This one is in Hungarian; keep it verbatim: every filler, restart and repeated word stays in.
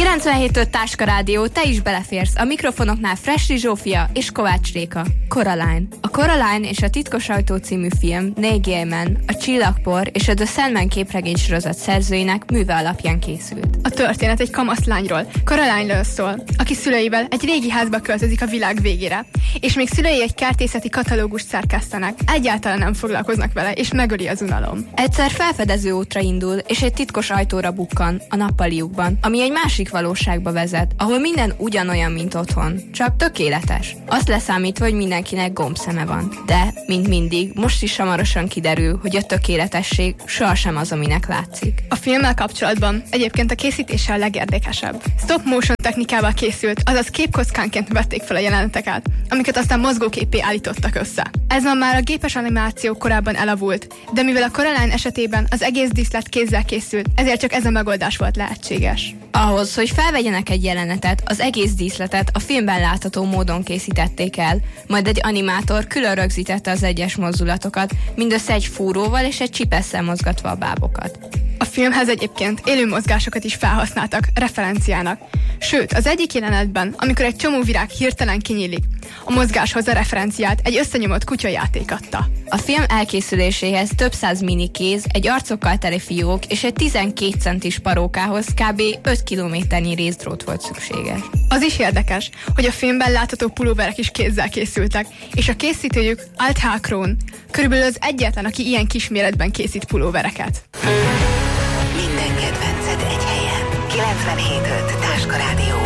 kilencvenhét öt Táska Rádió, te is beleférsz. A mikrofonoknál Fressy Zsófia és Kovács Réka. Coraline. A Coraline és a Titkos ajtó című film Neil Gaiman, a Csillagpor és a The Sandman képregénysorozat szerzőinek műve alapján készült. A történet egy kamaszlányról, Coraline-ről szól, aki szüleivel egy régi házba költözik a világ végére, és még szülei egy kertészeti katalógust szerkesztenek. Egyáltalán nem foglalkoznak vele, és megöli az unalom. Egyszer felfedező útra indul, és egy titkos ajtóra bukkan a nappaliukban, ami egy másik valóságba vezet, ahol minden ugyanolyan, mint otthon, csak tökéletes. Azt leszámítva, hogy mindenkinek gombszeme van. De, mint mindig, most is hamarosan kiderül, hogy a tökéletesség sohasem az, aminek látszik. A filmmel kapcsolatban egyébként a készítése a legérdekesebb. Stop motion technikával készült, azaz képkockánként vették fel a jeleneteket, amiket aztán mozgóképpé állítottak össze. Ez ma már a gépes animáció korábban elavult, de mivel a Coraline esetében az egész díszlet kézzel készült, ezért csak ez a megoldás volt lehetséges. Ahhoz, hogy felvegyenek egy jelenetet, az egész díszletet a filmben látható módon készítették el, majd egy animátor külön rögzítette az egyes mozdulatokat, mindössze egy fúróval és egy csipesszel mozgatva a bábokat. A filmhez egyébként élő mozgásokat is felhasználtak referenciának. Sőt, az egyik jelenetben, amikor egy csomó virág hirtelen kinyílik, a mozgáshoz a referenciát egy összenyomott kutyajáték adta. A film elkészüléséhez több száz minikéz, egy arcokkal teli fiók és egy tizenkét centis parókához kb. öt kilométernyi részdrót volt szükséges. Az is érdekes, hogy a filmben látható pulóverek is kézzel készültek, és a készítőjük Alt H. Krohn körülbelül az egyetlen, aki ilyen kisméretben készít pulóvereket. Minden kedvenced egy helyen. kilencvenhét öt Táska Rádió.